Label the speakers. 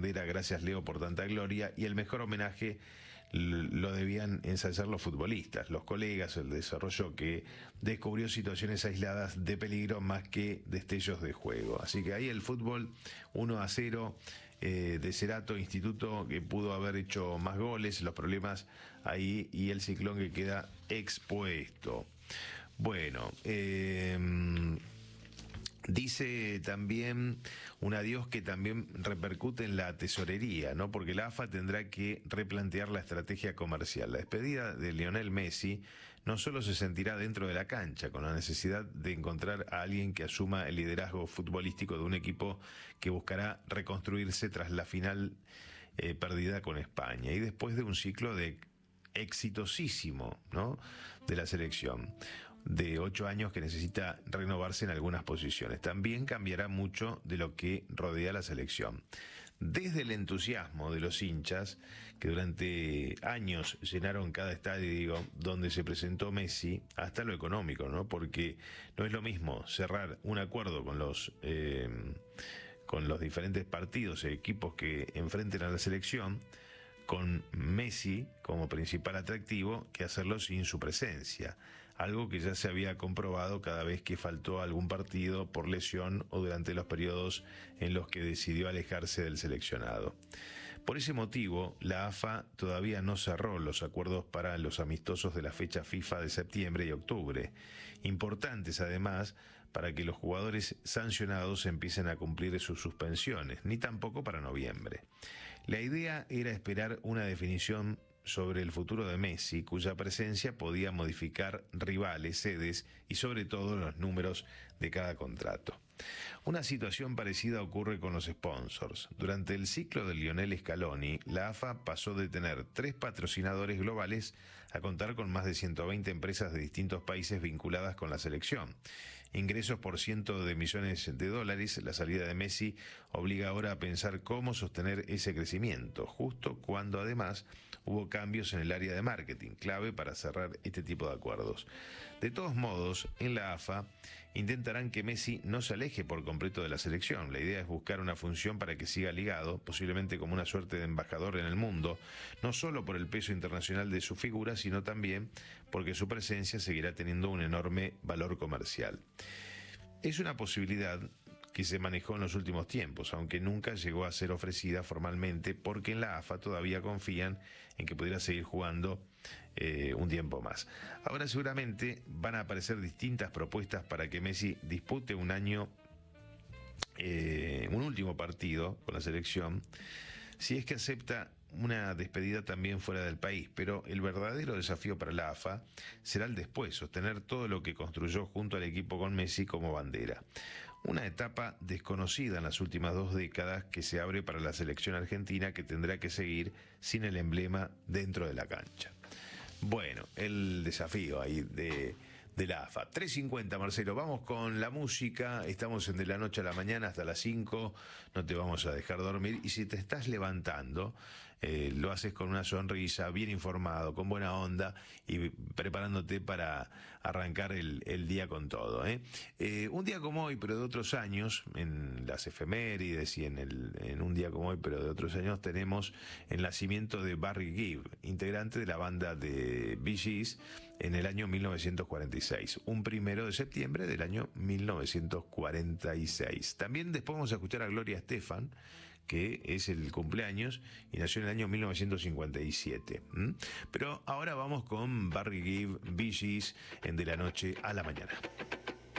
Speaker 1: bandera, gracias Leo por tanta gloria, y el mejor homenaje lo debían ensayar los futbolistas, los colegas, el desarrollo que descubrió situaciones aisladas de peligro más que destellos de juego. Así que ahí el fútbol 1-0 de Cerato, Instituto que pudo haber hecho más goles, los problemas ahí y el Ciclón que queda expuesto. Bueno, dice también un adiós que también repercute en la tesorería, ¿no? Porque la AFA tendrá que replantear la estrategia comercial. La despedida de Lionel Messi no solo se sentirá dentro de la cancha, con la necesidad de encontrar a alguien que asuma el liderazgo futbolístico de un equipo que buscará reconstruirse tras la final perdida con España y después de un ciclo de exitosísimo, ¿no?, de la selección de 8 años que necesita renovarse en algunas posiciones. También cambiará mucho de lo que rodea la selección. Desde el entusiasmo de los hinchas, que durante años llenaron cada estadio donde se presentó Messi, hasta lo económico, ¿no? Porque no es lo mismo cerrar un acuerdo con los diferentes partidos e equipos que enfrenten a la selección, con Messi como principal atractivo, que hacerlo sin su presencia, algo que ya se había comprobado cada vez que faltó algún partido por lesión o durante los periodos en los que decidió alejarse del seleccionado. Por ese motivo, la AFA todavía no cerró los acuerdos para los amistosos de la fecha FIFA de septiembre y octubre, importantes además para que los jugadores sancionados empiecen a cumplir sus suspensiones, ni tampoco para noviembre. La idea era esperar una definición sobre el futuro de Messi, cuya presencia podía modificar rivales, sedes y sobre todo los números de cada contrato. Una situación parecida ocurre con los sponsors. Durante el ciclo de Lionel Scaloni, la AFA pasó de tener 3 patrocinadores globales a contar con más de 120 empresas de distintos países vinculadas con la selección. Ingresos por cientos de millones de dólares, la salida de Messi obliga ahora a pensar cómo sostener ese crecimiento, justo cuando además hubo cambios en el área de marketing, clave para cerrar este tipo de acuerdos. De todos modos, en la AFA intentarán que Messi no se aleje por completo de la selección. La idea es buscar una función para que siga ligado, posiblemente como una suerte de embajador en el mundo, no solo por el peso internacional de su figura, sino también porque su presencia seguirá teniendo un enorme valor comercial. Es una posibilidad que se manejó en los últimos tiempos, aunque nunca llegó a ser ofrecida formalmente, porque en la AFA todavía confían en que pudiera seguir jugando un tiempo más. Ahora seguramente van a aparecer distintas propuestas para que Messi dispute un último partido con la selección, si es que acepta una despedida también fuera del país, pero el verdadero desafío para la AFA será el después, sostener todo lo que construyó junto al equipo con Messi como bandera. Una etapa desconocida en las últimas 2 décadas que se abre para la selección argentina, que tendrá que seguir sin el emblema dentro de la cancha. Bueno, el desafío ahí de la AFA. 3:50, Marcelo, vamos con la música. Estamos en De la Noche a la Mañana hasta las 5, no te vamos a dejar dormir, y si te estás levantando, lo haces con una sonrisa, bien informado, con buena onda y preparándote para arrancar el día con todo, un día como hoy, pero de otros años, en las efemérides y en un día como hoy, pero de otros años, tenemos el nacimiento de Barry Gibb, integrante de la banda de Bee Gees, en el año 1946, un 1 de septiembre del año 1946. También después vamos a escuchar a Gloria Estefan, que es el cumpleaños y nació en el año 1957. Pero ahora vamos con Barry Gibb, Bee Gees, en De la Noche a la Mañana.